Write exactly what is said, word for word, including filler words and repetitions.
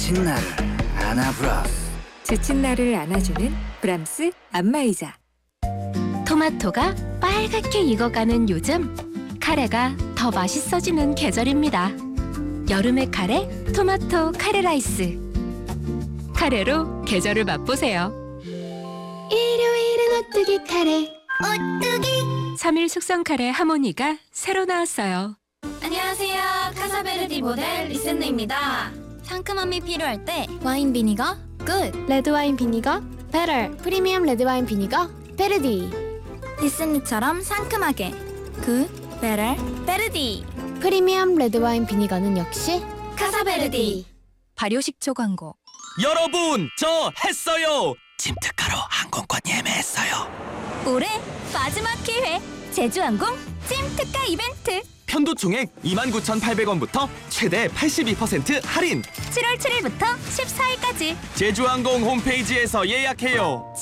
지친 나를 안아브라스. 지친 나를 안아주는 브람스 안마의자. 토마토가 빨갛게 익어가는 요즘, 카레가 더 맛있어지는 계절입니다. 여름의 카레, 토마토 카레 라이스. 카레로 계절을 맛보세요. 일요일은 오뚜기 카레. 오뚜기. 삼 일 숙성 카레 하모니가 새로 나왔어요. 안녕하세요. 카사베르디 모델 리센느입니다. 상큼함이 필요할 때 와인 비니거 굿. 레드와인 비니거 베럴. 프리미엄 레드와인 비니거 베르디. 리센느처럼 상큼하게 굿, 베럴, 베르디. 프리미엄 레드와인 비니거는 역시 카사베르디. 발효식초 광고. 여러분, 저 했어요. 찜특가로 항공권 예매했어요. 올해 마지막 기회 제주항공 찜특가 이벤트. 편도 총액 이만 구천팔백 원부터 최대 팔십이 퍼센트 할인. 칠월 칠일부터 십사일까지 제주항공 홈페이지에서 예약해요.